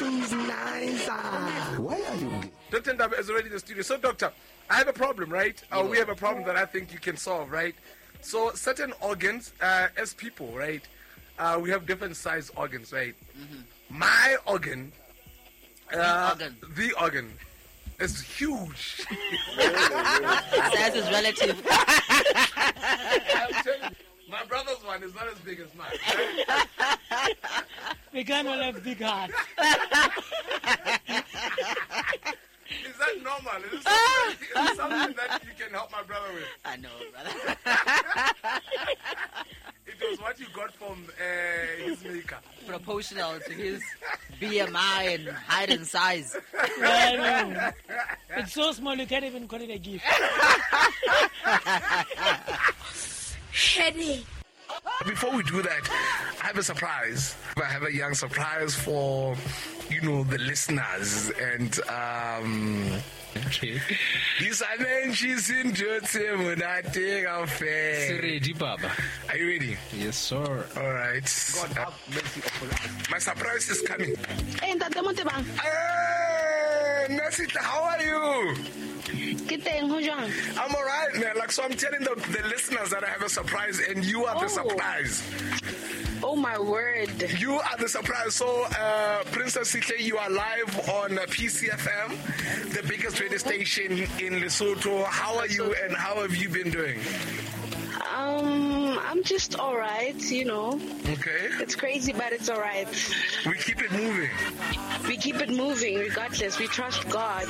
she's nice. Why are you gay? Dr. Ndaba is already in the studio. So, doctor, I have a problem, right? We have a problem that I think you can solve, right? So, certain organs, as people, right? We have different size organs, right? Mm-hmm. My organ, the organ, is huge. Size is relative. I'll tell you, my brother's one is not as big as mine. Right? We can't all have big hearts. Is that normal? Is it something that you can help my brother with? I know, brother. It was what you got from his maker. Proportional to his BMI and height and size. Well, it's so small you can't even call it a gift. Headache. Before we do that, I have a surprise. I have a young surprise for, the listeners. And, Okay. Ready, Baba. Are you ready? Yes, sir. All right. God have mercy upon us. My surprise is coming. Hey, Nasita, how are you? I'm all right, man. So I'm telling the listeners that I have a surprise, and you are the surprise. Oh my word. You are the surprise. So, Princess Sihle, you are live on PCFM, the biggest radio station in Lesotho. How are you and how have you been doing? I'm just all right, Okay. It's crazy, but it's all right. We keep it moving. We keep it moving regardless. We trust God.